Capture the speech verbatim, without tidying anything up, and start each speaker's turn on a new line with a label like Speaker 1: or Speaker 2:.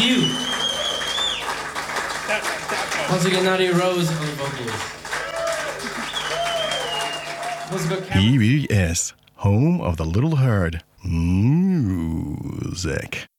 Speaker 1: debut. Once again, Nadia Rose on vocals. Once again, Cameron-
Speaker 2: E B S, home of the Little Herd music.